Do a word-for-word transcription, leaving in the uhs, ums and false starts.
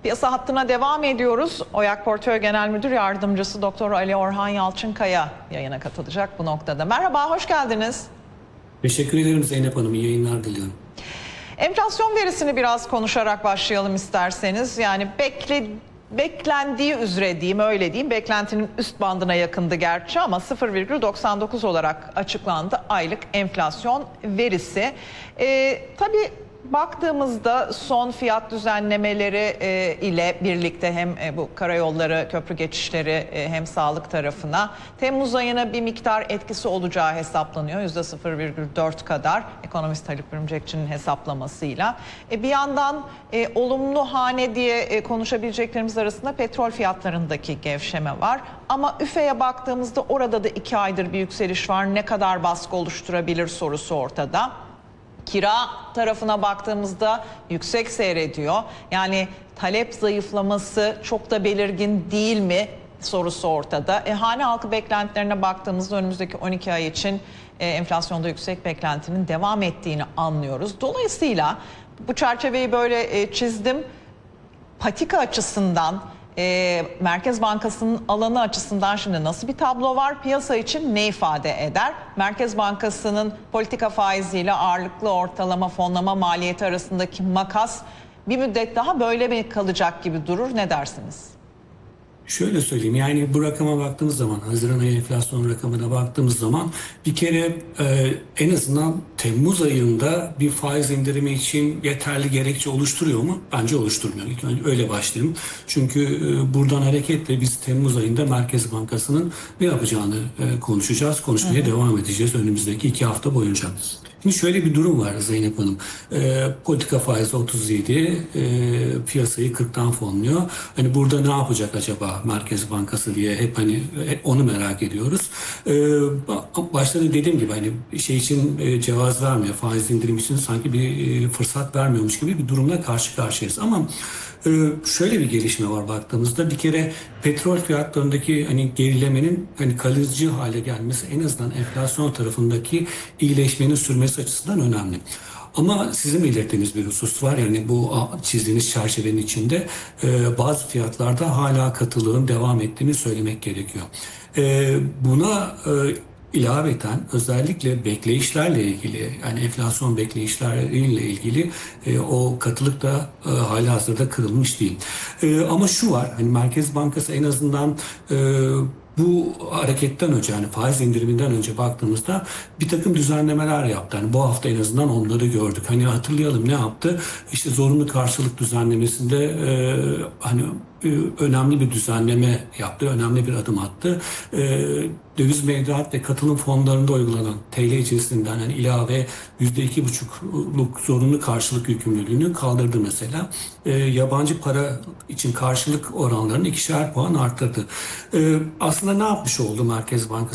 Piyasa hattına devam ediyoruz. Oyak Portföy Genel Müdür Yardımcısı Doktor Ali Orhan Yalçınkaya yayına katılacak bu noktada. Merhaba, hoş geldiniz. Teşekkür ederim Zeynep Hanım. İyi yayınlar diliyorum. Enflasyon verisini biraz konuşarak başlayalım isterseniz. Yani bekle, beklendiği üzere diyeyim, öyle diyeyim. Beklentinin üst bandına yakındı gerçi ama sıfır virgül doksan dokuz olarak açıklandı aylık enflasyon verisi. Ee, tabii baktığımızda son fiyat düzenlemeleri e, ile birlikte hem e, bu karayolları, köprü geçişleri e, hem sağlık tarafına Temmuz ayına bir miktar etkisi olacağı hesaplanıyor. yüzde sıfır virgül dört kadar ekonomist Haluk Bürümcekçi'nin hesaplamasıyla. E, bir yandan e, olumlu hane diye e, konuşabileceklerimiz arasında petrol fiyatlarındaki gevşeme var. Ama üfeye baktığımızda orada da iki aydır bir yükseliş var. Ne kadar baskı oluşturabilir sorusu ortada. Kira tarafına baktığımızda yüksek seyrediyor. Yani talep zayıflaması çok da belirgin değil mi sorusu ortada. E, hane halkı beklentilerine baktığımızda önümüzdeki on iki ay için e, enflasyonda yüksek beklentinin devam ettiğini anlıyoruz. Dolayısıyla bu çerçeveyi böyle e, çizdim. Patika açısından, e, Merkez Bankası'nın alanı açısından şimdi nasıl bir tablo var? Piyasa için ne ifade eder? Merkez Bankası'nın politika faiziyle ağırlıklı ortalama fonlama maliyeti arasındaki makas bir müddet daha böyle mi kalacak gibi durur? Ne dersiniz? Şöyle söyleyeyim, yani bu rakama baktığımız zaman, Haziran ayı enflasyon rakamına baktığımız zaman bir kere e, en azından Temmuz ayında bir faiz indirimi için yeterli gerekçe oluşturuyor mu? Bence oluşturmuyor. İlk önce öyle başlayalım. Çünkü e, buradan hareketle biz Temmuz ayında Merkez Bankası'nın ne yapacağını e, konuşacağız, konuşmaya hı hı. devam edeceğiz önümüzdeki iki hafta boyunca. Şimdi şöyle bir durum var Zeynep Hanım. E, politika faizi otuz yedi, e, piyasayı kırktan fonluyor. Hani burada ne yapacak acaba Merkez Bankası diye hep hani hep onu merak ediyoruz. E, başta da dediğim gibi hani şey için e, cevaz vermiyor. Faiz indirim için sanki bir e, fırsat vermiyormuş gibi bir durumla karşı karşıyayız. Ama e, şöyle bir gelişme var baktığımızda. Bir kere petrol fiyatlarındaki hani gerilemenin hani kalıcı hale gelmesi en azından enflasyon tarafındaki iyileşmenin sürmesi açısından önemli. Ama sizin belirttiğiniz bir husus var, yani bu çizdiğiniz çerçevenin içinde e, bazı fiyatlarda hala katılığın devam ettiğini söylemek gerekiyor. E, buna e, ilaveten özellikle bekleyişlerle ilgili, yani enflasyon bekleyişleriyle ilgili e, o katılık da e, halihazırda kırılmış değil. E, ama şu var, hani Merkez Bankası en azından e, bu hareketten önce, yani faiz indiriminden önce baktığımızda bir takım düzenlemeler yaptı. Yani bu hafta en azından onları gördük. Hani hatırlayalım ne yaptı? İşte zorunlu karşılık düzenlemesinde e, hani e, önemli bir düzenleme yaptı, önemli bir adım attı. E, döviz mevduat ve katılım fonlarında uygulanan T L cinsinden yani ilave yüzde iki buçukluk zorunlu karşılık yükümlülüğünü kaldırdı mesela. E, yabancı para için karşılık oranlarını ikişer puan arttırdı. E, aslında ne yapmış oldu Merkez Bankası?